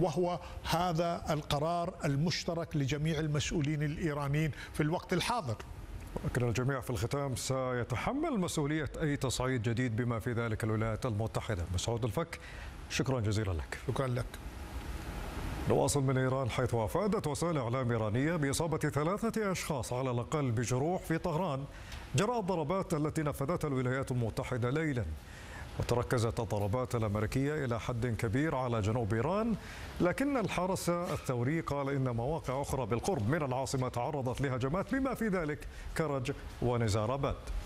وهو هذا القرار المشترك لجميع المسؤولين الإيرانيين في الوقت الحاضر. ولكن الجميع في الختام سيتحمل مسؤولية أي تصعيد جديد بما في ذلك الولايات المتحدة. مسعود الفك، شكرا جزيلا لك. شكرا لك. نواصل من إيران، حيث أفادت وسائل إعلام إيرانية بإصابة 3 أشخاص على الأقل بجروح في طهران جراء الضربات التي نفذتها الولايات المتحدة ليلا. وتركزت الضربات الأمريكية إلى حد كبير على جنوب إيران، لكن الحرس الثوري قال إن مواقع أخرى بالقرب من العاصمة تعرضت لهجمات بما في ذلك كرج ونزار آباد.